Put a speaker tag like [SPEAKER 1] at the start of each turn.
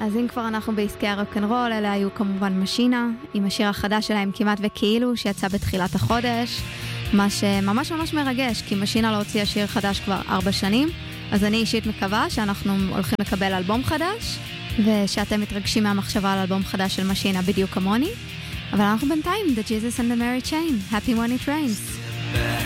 [SPEAKER 1] אז אם כבר אנחנו בעסקי הרוק'נ'רול, אלה היו כמובן משינה, עם השיר החדש שלהם כמעט וכאילו, שיצא בתחילת החודש, מה שממש ממש מרגש, כי משינה לא הוציאה שיר חדש כבר 4 שנים, אז אני אישית מקווה שאנחנו הולכים לקבל אלבום חדש, ושאתם מתרגשים מהמחשבה על אלבום חדש של משינה בדיוק כמוני, אבל אנחנו בינתיים, The Jesus and the Mary Chain, Happy When It Rains.